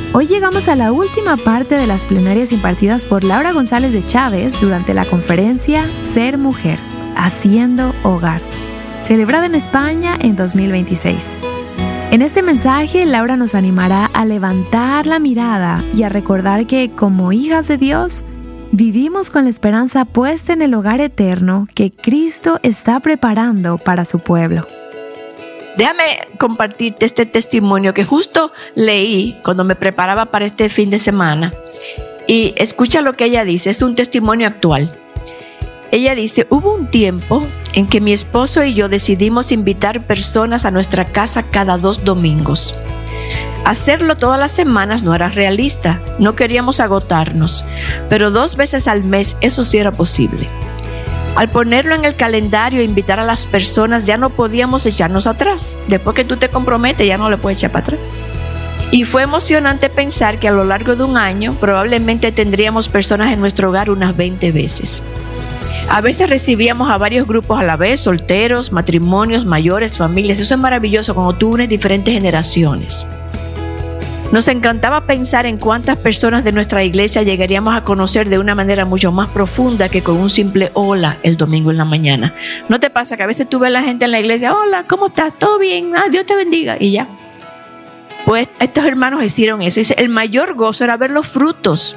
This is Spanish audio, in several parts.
Hoy llegamos a la última parte de las plenarias impartidas por Laura González de Chávez durante la conferencia Ser Mujer, Haciendo Hogar, celebrada en España en 2026. En este mensaje, Laura nos animará a levantar la mirada y a recordar que, como hijas de Dios, vivimos con la esperanza puesta en el hogar eterno que Cristo está preparando para su pueblo. Déjame compartirte este testimonio que justo leí cuando me preparaba para este fin de semana. Y escucha lo que ella dice, es un testimonio actual. Ella dice, hubo un tiempo en que mi esposo y yo decidimos invitar personas a nuestra casa cada 2 domingos. Hacerlo todas las semanas no era realista, no queríamos agotarnos, pero 2 veces al mes eso sí era posible. Al ponerlo en el calendario e invitar a las personas ya no podíamos echarnos atrás. Después que tú te comprometes ya no le puedes echar para atrás. Y fue emocionante pensar que a lo largo de un año probablemente tendríamos personas en nuestro hogar unas 20 veces. A veces recibíamos a varios grupos a la vez, solteros, matrimonios, mayores, familias. Eso es maravilloso cuando tú unes diferentes generaciones. Nos encantaba pensar en cuántas personas de nuestra iglesia llegaríamos a conocer de una manera mucho más profunda que con un simple hola el domingo en la mañana. ¿No te pasa que a veces tú ves a la gente en la iglesia, hola, ¿cómo estás? ¿Todo bien? Dios te bendiga, y ya? Pues estos hermanos hicieron eso. Dice, el mayor gozo era ver los frutos.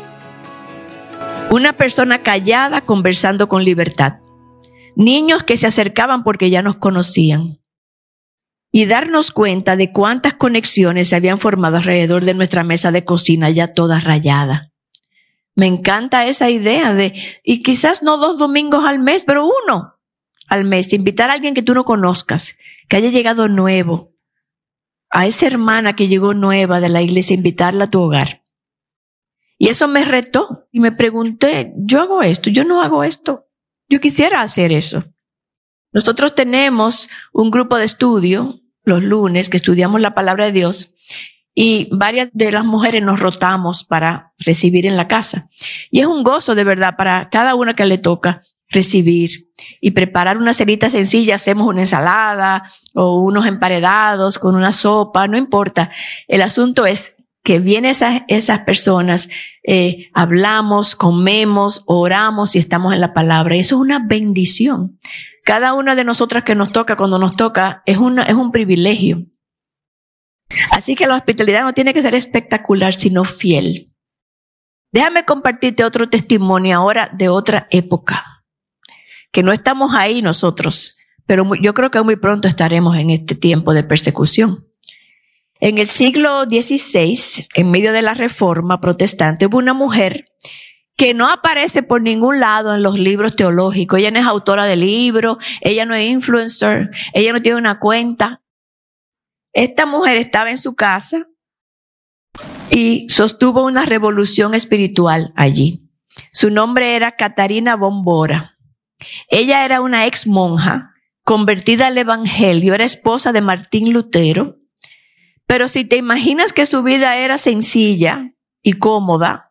Una persona callada conversando con libertad. Niños que se acercaban porque ya nos conocían. Y darnos cuenta de cuántas conexiones se habían formado alrededor de nuestra mesa de cocina ya toda rayada. Me encanta esa idea y quizás no 2 domingos al mes, pero 1 al mes. Invitar a alguien que tú no conozcas, que haya llegado nuevo. A esa hermana que llegó nueva de la iglesia, invitarla a tu hogar. Y eso me retó y me pregunté, yo hago esto, yo no hago esto. Yo quisiera hacer eso. Nosotros tenemos un grupo de estudio los lunes que estudiamos la palabra de Dios y varias de las mujeres nos rotamos para recibir en la casa. Y es un gozo de verdad para cada una que le toca recibir y preparar una cenita sencilla. Hacemos una ensalada o unos emparedados con una sopa, no importa. El asunto es que vienen esas personas, hablamos, comemos, oramos y estamos en la palabra. Y eso es una bendición. Cada una de nosotras que nos toca, cuando nos toca, es un privilegio. Así que la hospitalidad no tiene que ser espectacular, sino fiel. Déjame compartirte otro testimonio ahora de otra época, que no estamos ahí nosotros, pero yo creo que muy pronto estaremos en este tiempo de persecución. En el siglo XVI, en medio de la Reforma protestante, hubo una mujer que no aparece por ningún lado en los libros teológicos. Ella no es autora de libros, ella no es influencer, ella no tiene una cuenta. Esta mujer estaba en su casa y sostuvo una revolución espiritual allí. Su nombre era Catarina von Bora. Ella era una ex monja, convertida al evangelio, era esposa de Martín Lutero. Pero si te imaginas que su vida era sencilla y cómoda,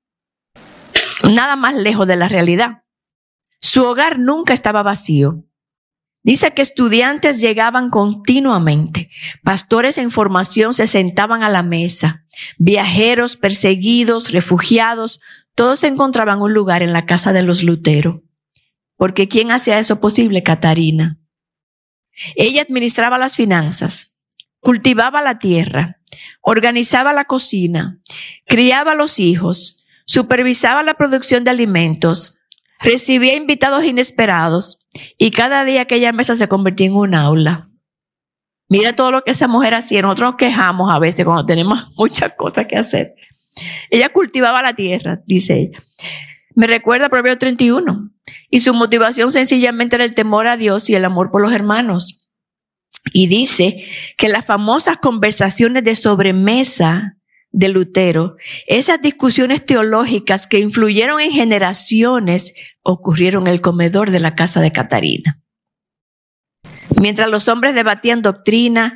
nada más lejos de la realidad. Su hogar nunca estaba vacío. Dice que estudiantes llegaban continuamente, pastores en formación se sentaban a la mesa, viajeros, perseguidos, refugiados, todos encontraban un lugar en la casa de los Lutero. Porque ¿quién hacía eso posible? Catarina. Ella administraba las finanzas. Cultivaba la tierra, organizaba la cocina, criaba a los hijos, supervisaba la producción de alimentos, recibía invitados inesperados y cada día aquella mesa se convertía en un aula. Mira todo lo que esa mujer hacía. Nosotros nos quejamos a veces cuando tenemos muchas cosas que hacer. Ella cultivaba la tierra, dice ella. Me recuerda a Proverbios 31 y su motivación sencillamente era el temor a Dios y el amor por los hermanos. Y dice que las famosas conversaciones de sobremesa de Lutero, esas discusiones teológicas que influyeron en generaciones, ocurrieron en el comedor de la casa de Catarina. Mientras los hombres debatían doctrina,